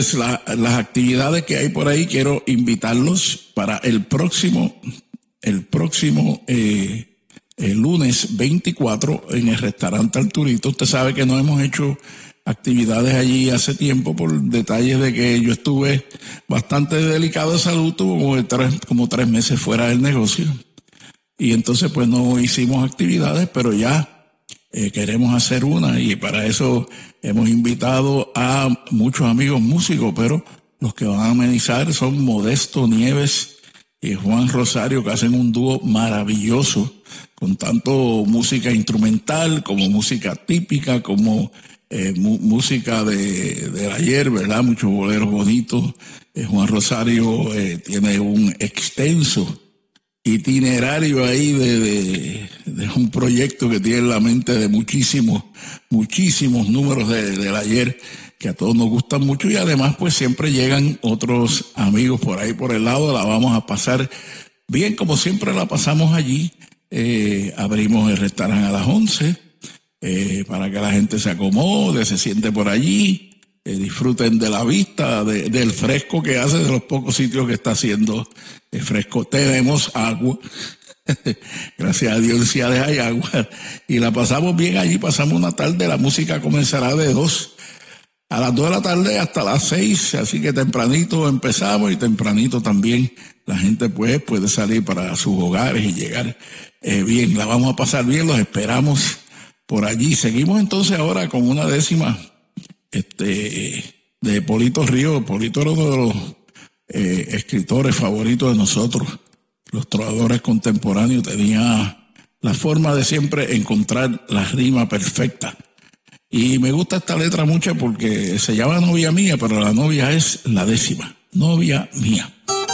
las actividades que hay por ahí, quiero invitarlos para el próximo el lunes 24 en el restaurante Arturito. Usted sabe que no hemos hecho actividades allí hace tiempo por detalles de que yo estuve bastante delicado de salud, tuve como 3 meses fuera del negocio. Y entonces pues no hicimos actividades, pero ya queremos hacer una, y para eso hemos invitado a muchos amigos músicos, pero los que van a amenizar son Modesto Nieves y Juan Rosario, que hacen un dúo maravilloso, con tanto música instrumental como música típica, como música del ayer, ¿verdad? Muchos boleros bonitos. Juan Rosario tiene un extenso itinerario ahí de un proyecto que tiene en la mente de muchísimos números del ayer, que a todos nos gustan mucho, y además pues siempre llegan otros amigos por ahí por el lado. La vamos a pasar bien, como siempre la pasamos allí. Abrimos el restaurante a las 11 para que la gente se acomode, se siente por allí, disfruten de la vista, del fresco que hace, de los pocos sitios que está haciendo fresco. Tenemos agua, gracias a Dios si hay agua, y la pasamos bien allí. Pasamos una tarde, la música comenzará de 2 a las 2 de la tarde hasta las 6, así que tempranito empezamos, y tempranito también la gente pues puede salir para sus hogares y llegar bien. La vamos a pasar bien, los esperamos por allí. Seguimos entonces ahora con una décima de Polito Ríos. Polito era uno de los escritores favoritos de nosotros, los trovadores contemporáneos. Tenía la forma de siempre encontrar la rima perfecta. Y me gusta esta letra mucho porque se llama Novia Mía, pero la novia es la décima. Novia mía.